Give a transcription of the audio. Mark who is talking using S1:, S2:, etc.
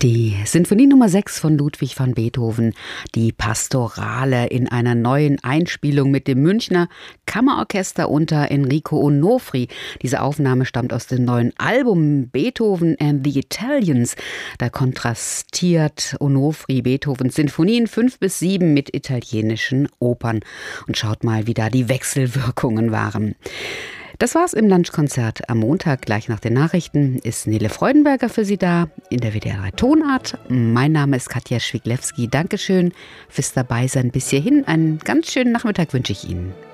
S1: Die Sinfonie Nummer 6 von Ludwig van Beethoven, die Pastorale in einer neuen Einspielung mit dem Münchner Kammerorchester unter Enrico Onofri. Diese Aufnahme stammt aus dem neuen Album Beethoven and the Italians. Da kontrastiert Onofri Beethovens Sinfonien 5 bis 7 mit italienischen Opern. Und schaut mal, wie da die Wechselwirkungen waren. Das war's im Lunchkonzert. Am Montag, gleich nach den Nachrichten, ist Nele Freudenberger für Sie da in der WDR 3 Tonart. Mein Name ist Katja Schwiglewski. Dankeschön fürs Dabeisein bis hierhin. Einen ganz schönen Nachmittag wünsche ich Ihnen.